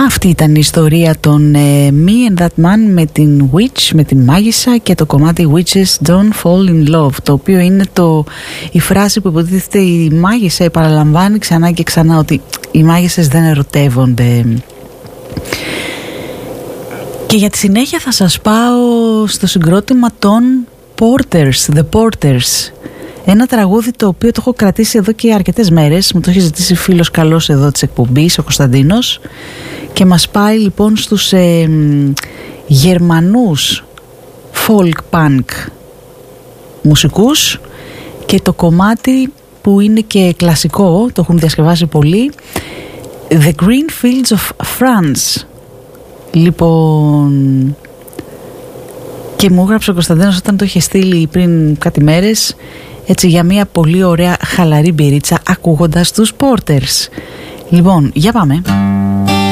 Αυτή ήταν η ιστορία των Me and That Man με την Witch, με την μάγισσα, και το κομμάτι Witches Don't Fall in Love, το οποίο είναι η φράση που υποτίθεται η μάγισσα επαναλαμβάνει ξανά και ξανά ότι οι μάγισσες δεν ερωτεύονται. Και για τη συνέχεια θα σας πάω στο συγκρότημα των Porters, The Porters. Ένα τραγούδι το οποίο το έχω κρατήσει εδώ και αρκετές μέρες. Μου το έχει ζητήσει φίλος καλός εδώ της εκπομπής, ο Κωνσταντίνος, και μας πάει λοιπόν στους Γερμανούς folk punk μουσικούς, και το κομμάτι που είναι και κλασικό, το έχουν διασκευάσει πολλοί, The Green Fields of France. Λοιπόν, και μου έγραψε ο Κωνσταντίνος όταν το είχε στείλει πριν κάτι μέρες, έτσι για μια πολύ ωραία χαλαρή μπυρίτσα ακούγοντας τους Porters. Λοιπόν, για πάμε.